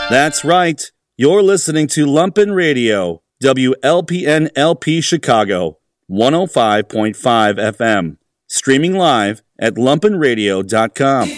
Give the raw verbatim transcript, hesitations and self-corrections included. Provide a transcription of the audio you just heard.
That's right. You're listening to Lumpen Radio, W L P N L P Chicago, one oh five point five F M. Streaming live at lumpen radio dot com.